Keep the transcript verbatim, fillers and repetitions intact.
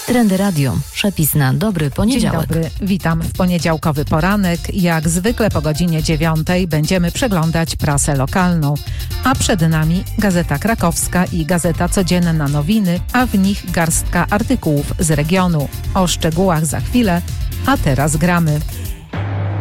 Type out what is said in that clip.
Trendy Radio. Przepis na dobry poniedziałek. Dzień dobry, witam w poniedziałkowy poranek. Jak zwykle po godzinie dziewiątej będziemy przeglądać prasę lokalną. A przed nami Gazeta Krakowska i Gazeta Codzienna Nowiny, a w nich garstka artykułów z regionu. O szczegółach za chwilę, a teraz gramy.